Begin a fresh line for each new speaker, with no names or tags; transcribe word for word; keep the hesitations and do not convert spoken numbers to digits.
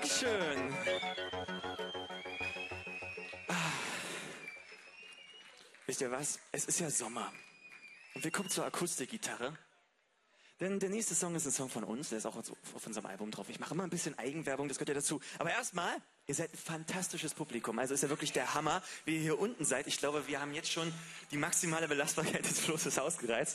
Dankeschön. Ah. Wisst ihr was? Es ist ja Sommer. Und wir kommen zur Akustikgitarre. Denn der nächste Song ist ein Song von uns, der ist auch auf unserem Album drauf. Ich mache immer ein bisschen Eigenwerbung, das gehört ja dazu. Aber erstmal, ihr seid ein fantastisches Publikum. Also ist ja wirklich der Hammer, wie ihr hier unten seid. Ich glaube, wir haben jetzt schon die maximale Belastbarkeit des Flusses ausgereizt.